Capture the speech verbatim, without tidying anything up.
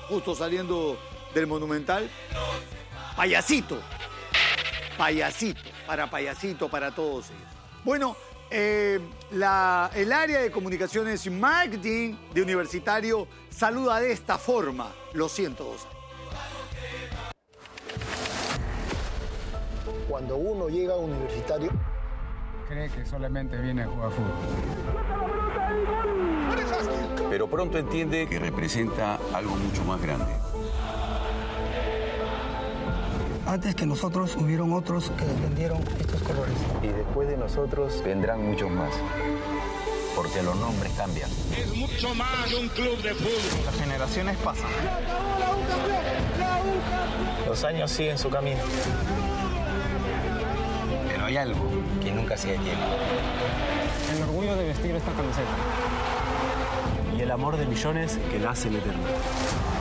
justo saliendo del Monumental. Payasito. Payasito. Para Payasito, para todos ellos. Bueno, eh, la, el área de comunicaciones y marketing de Universitario saluda de esta forma los ciento dos años. Cuando uno llega a Universitario, cree que solamente viene a jugar fútbol. Pero pronto entiende que representa algo mucho más grande. Antes que nosotros hubieron otros que defendieron estos colores. Y después de nosotros vendrán muchos más. Porque los nombres cambian. Es mucho más que un club de fútbol. Las generaciones pasan. Los años siguen su camino. Pero hay algo que nunca se detiene. El orgullo de vestir esta camiseta. Y el amor de millones que la hacen eterna.